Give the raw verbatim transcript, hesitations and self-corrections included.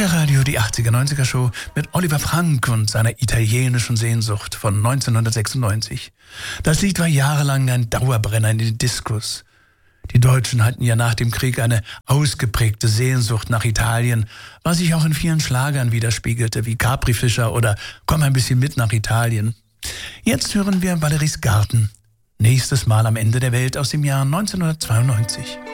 Schlagerradio, die achtziger-neunziger-Show mit Oliver Frank und seiner italienischen Sehnsucht von neunzehnhundertsechsundneunzig. Das Lied war jahrelang ein Dauerbrenner in den Diskos. Die Deutschen hatten ja nach dem Krieg eine ausgeprägte Sehnsucht nach Italien, was sich auch in vielen Schlagern widerspiegelte, wie Capri-Fischer oder Komm ein bisschen mit nach Italien. Jetzt hören wir Valeries Garten. Nächstes Mal am Ende der Welt aus dem Jahr neunzehnhundertzweiundneunzig.